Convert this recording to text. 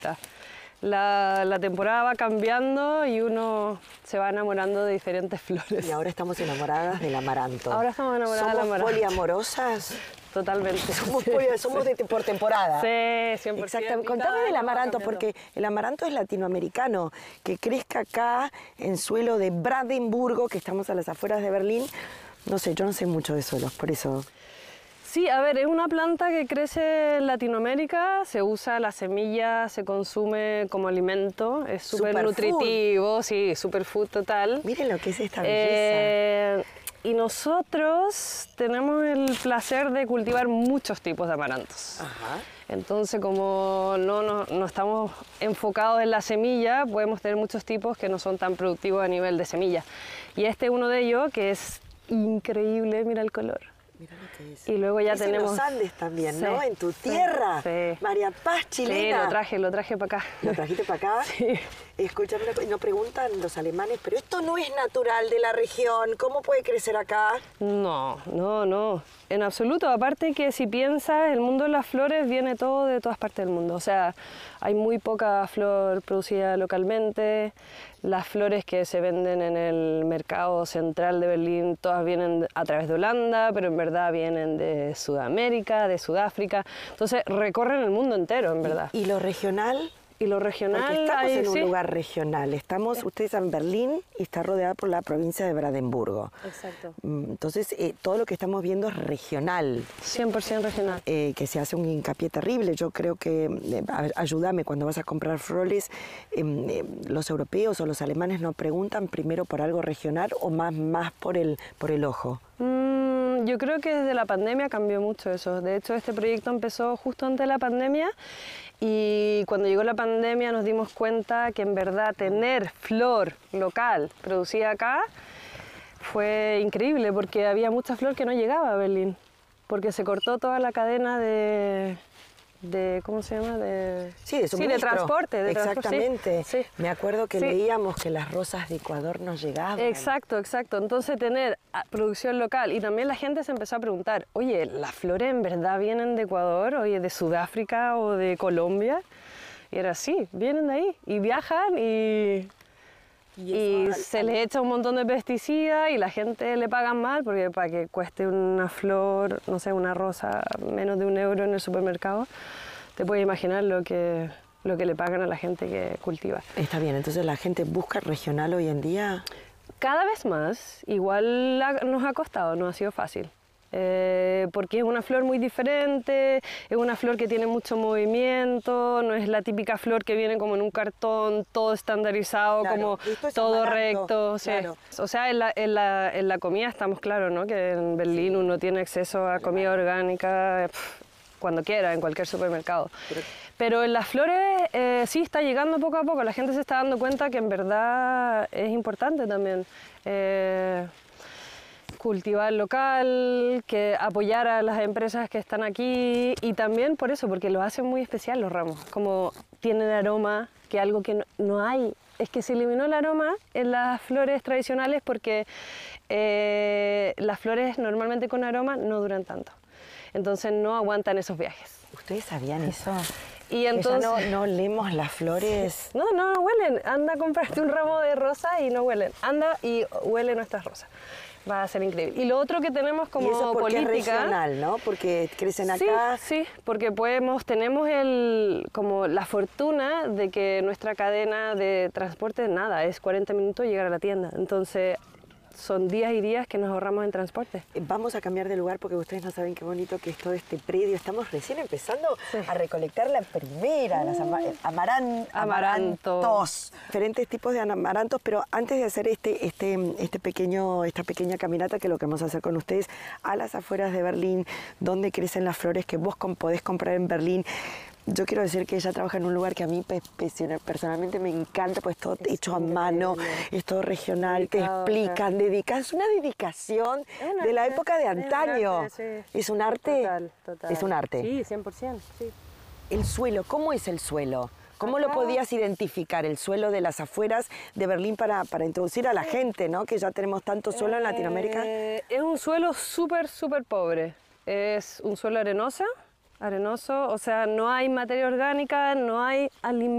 La temporada va cambiando y uno se va enamorando de diferentes flores. Y ahora estamos enamoradas del amaranto. Ahora estamos enamoradas del amaranto. ¿Somos poliamorosas? Totalmente. Somos Sí. por temporada. Sí, 100%. Exactamente. Contame del amaranto, porque el amaranto es latinoamericano. Que crezca acá en suelo de Brandenburgo, que estamos a las afueras de Berlín. No sé, yo no sé mucho de suelos, por eso... Sí, a ver, es una planta que crece en Latinoamérica, se usa la semilla, se consume como alimento, es súper nutritivo, sí, superfood total. Miren lo que es esta belleza. Y nosotros tenemos el placer de cultivar muchos tipos de amarantos. Ajá. Entonces, como no estamos enfocados en la semilla, podemos tener muchos tipos que no son tan productivos a nivel de semilla. Y este es uno de ellos que es increíble, mira el color. Mira lo que es. Y luego ya tenemos... en los Andes también, sí, ¿no? En tu tierra. Sí. María Paz, chilena. Sí, lo traje para acá. ¿Lo trajiste para acá? Sí. Escúchame, nos preguntan los alemanes, pero esto no es natural de la región, ¿cómo puede crecer acá? No, en absoluto. Aparte que si piensas, el mundo de las flores viene todo de todas partes del mundo. O sea, hay muy poca flor producida localmente. Las flores que se venden en el mercado central de Berlín, todas vienen a través de Holanda, pero en verdad vienen de Sudamérica, de Sudáfrica. Entonces recorren el mundo entero, en verdad. ¿Y lo regional? Y lo regional... Porque estamos en un lugar regional. Ustedes en Berlín y está rodeada por la provincia de Brandenburgo. Exacto. Entonces, todo lo que estamos viendo es regional. 100% regional. Que se hace un hincapié terrible. Yo creo que, ayúdame, cuando vas a comprar flores, los europeos o los alemanes no preguntan primero por algo regional o más por el ojo. Yo creo que desde la pandemia cambió mucho eso. De hecho, este proyecto empezó justo antes de la pandemia y cuando llegó la pandemia nos dimos cuenta que en verdad tener flor local producida acá fue increíble porque había mucha flor que no llegaba a Berlín porque se cortó toda la cadena de ¿cómo se llama? De transporte. Exactamente. Sí. Me acuerdo que leíamos que las rosas de Ecuador no llegaban. Exacto. Entonces tener producción local y también la gente se empezó a preguntar, oye, ¿las flores en verdad vienen de Ecuador, oye, de Sudáfrica o de Colombia? Y era así, vienen de ahí y viajan y se les echa un montón de pesticidas y la gente le pagan mal porque para que cueste una flor, no sé, una rosa menos de €1 en el supermercado, te puedes imaginar lo que le pagan a la gente que cultiva. Está bien, entonces la gente busca regional hoy en día. Cada vez más, igual nos ha costado, no ha sido fácil. Porque es una flor muy diferente, es una flor que tiene mucho movimiento, no es la típica flor que viene como en un cartón, todo estandarizado, claro, como todo recto. Claro. O sea, en la comida estamos claros, ¿no? Que en Berlín uno tiene acceso a comida orgánica cuando quiera, en cualquier supermercado. Pero en las flores sí está llegando poco a poco, la gente se está dando cuenta que en verdad es importante también. Cultivar local, que apoyar a las empresas que están aquí y también por eso, porque lo hacen muy especial los ramos, como tienen aroma, que algo que no hay, es que se eliminó el aroma en las flores tradicionales porque las flores normalmente con aroma no duran tanto, entonces no aguantan esos viajes. ¿Ustedes sabían eso? Y entonces, que ya no olemos las flores. No huelen, anda a comprarte un ramo de rosas y no huelen, anda y huele nuestras rosas. Va a ser increíble. Y lo otro que tenemos como ¿Y eso porque política... es regional, ¿no? Porque crecen acá. Sí, porque tenemos como la fortuna de que nuestra cadena de transporte, nada, es 40 minutos llegar a la tienda. Entonces, son días y días que nos ahorramos en transporte. Vamos a cambiar de lugar porque ustedes no saben qué bonito que es todo este predio. Estamos recién empezando a recolectar la primera, las amarantos. Diferentes tipos de amarantos, pero antes de hacer esta pequeña caminata que lo que vamos a hacer con ustedes a las afueras de Berlín, donde crecen las flores que vos podés comprar en Berlín. Yo quiero decir que ella trabaja en un lugar que a mí personalmente me encanta, pues todo hecho a mano, es todo regional, te explican, es una dedicación de la época de antaño. Es un arte. Total. Es un arte. Sí, 100%. Sí. El suelo, ¿cómo es el suelo? ¿Cómo lo podías identificar, el suelo de las afueras de Berlín para introducir a la gente, ¿no? Que ya tenemos tanto suelo en Latinoamérica? Es un suelo súper pobre. Es un suelo arenoso, o sea, no hay materia orgánica, no hay alimento.